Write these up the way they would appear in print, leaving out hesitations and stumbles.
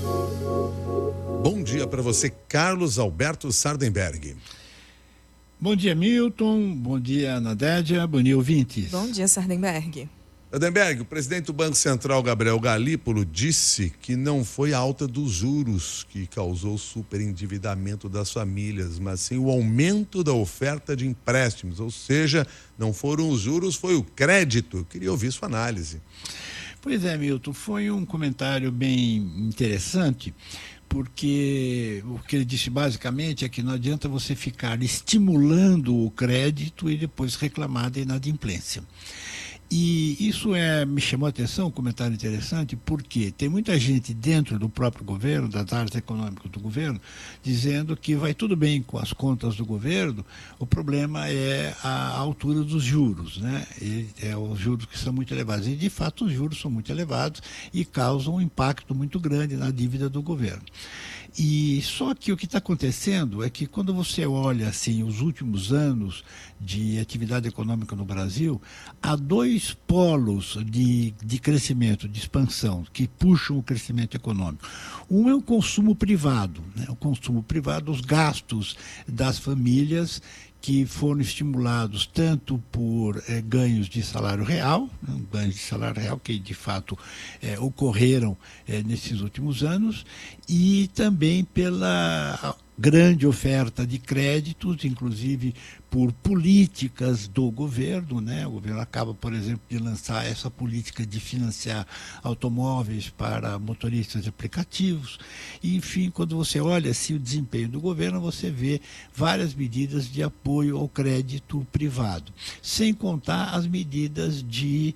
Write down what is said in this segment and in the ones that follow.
Bom dia para você, Carlos Alberto Sardenberg. Bom dia, Milton. Bom dia, Nadédia. Bom dia, ouvintes. Bom dia, Sardenberg. Sardenberg, o presidente do Banco Central, Gabriel Galípolo, disse que não foi a alta dos juros que causou o superendividamento das famílias, mas sim o aumento da oferta de empréstimos, ou seja, não foram os juros, foi o crédito. Eu queria ouvir sua análise. Pois é, Milton, foi um comentário bem interessante, porque o que ele disse basicamente é que não adianta você ficar estimulando o crédito e depois reclamar da inadimplência. E isso me chamou a atenção, um comentário interessante, porque tem muita gente dentro do próprio governo, das áreas econômicas do governo, dizendo que vai tudo bem com as contas do governo, o problema é a altura dos juros, né? Os juros que são muito elevados. E, de fato, os juros são muito elevados e causam um impacto muito grande na dívida do governo. E só que o que está acontecendo é que quando você olha assim os últimos anos de atividade econômica no Brasil, há dois polos de crescimento, de expansão, que puxam o crescimento econômico. Um é o consumo privado, né? O consumo privado, os gastos das famílias que foram estimulados tanto por ganhos de salário real, né, ganhos de salário real que de fato ocorreram nesses últimos anos, e também pela grande oferta de créditos, inclusive por políticas do governo, né? O governo acaba, por exemplo, de lançar essa política de financiar automóveis para motoristas de aplicativos. E, enfim, quando você olha assim, o desempenho do governo, você vê várias medidas de apoio ao crédito privado, sem contar as medidas de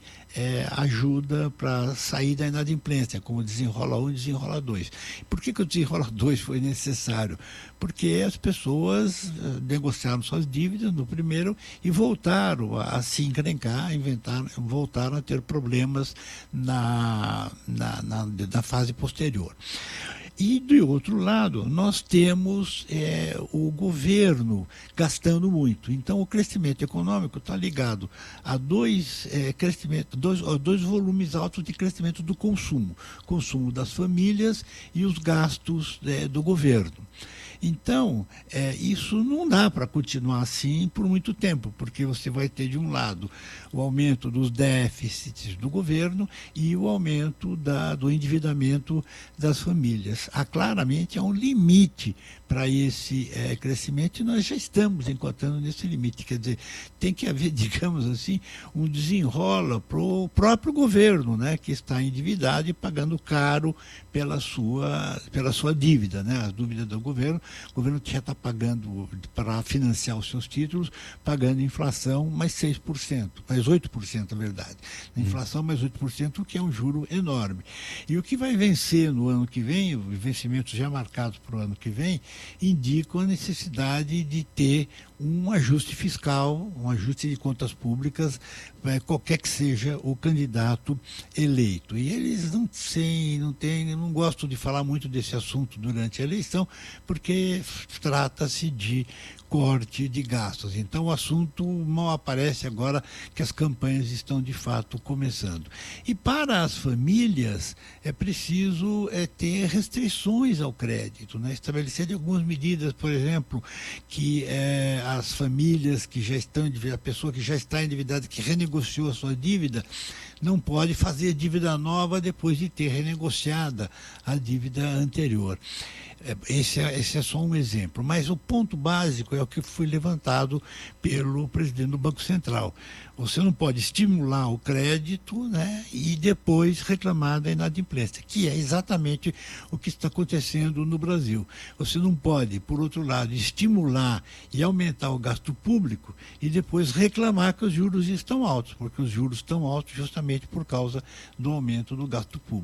ajuda para sair da inadimplência, como Desenrola 1 e Desenrola 2. Por que o Desenrola 2 foi necessário? Porque as pessoas negociaram suas dívidas no primeiro e voltaram a se encrencar, voltaram a ter problemas na fase posterior. E, do outro lado, nós temos o governo gastando muito. Então, o crescimento econômico está ligado a dois volumes altos de crescimento do consumo das famílias e os gastos do governo. Então, isso não dá para continuar assim por muito tempo, porque você vai ter, de um lado, o aumento dos déficits do governo e o aumento do endividamento das famílias. Claramente há um limite para esse crescimento e nós já estamos encontrando nesse limite. Quer dizer, tem que haver, digamos assim, um desenrola para o próprio governo, né, que está endividado e pagando caro pela sua dívida, né, as dívidas do governo. O governo já está pagando, para financiar os seus títulos, pagando inflação mais 6%, mais 8%, na verdade. A inflação mais 8%, o que é um juro enorme. E o que vai vencer no ano que vem, os vencimentos já marcados para o ano que vem, indicam a necessidade de ter um ajuste fiscal, um ajuste de contas públicas, qualquer que seja o candidato eleito. E eles não gostam de falar muito desse assunto durante a eleição, porque trata-se de corte de gastos. Então o assunto mal aparece agora que as campanhas estão de fato começando. E para as famílias é preciso ter restrições ao crédito, né? Estabelecer algumas medidas, por exemplo, que as famílias que já estão, a pessoa que já está endividada, que renegociou a sua dívida, não pode fazer dívida nova depois de ter renegociada a dívida anterior. Esse é só um exemplo, mas o ponto básico é o que foi levantado pelo presidente do Banco Central. Você não pode estimular o crédito, né, e depois reclamar da inadimplência, que é exatamente o que está acontecendo no Brasil. Você não pode, por outro lado, estimular e aumentar o gasto público e depois reclamar que os juros estão altos, porque os juros estão altos justamente por causa do aumento do gasto público.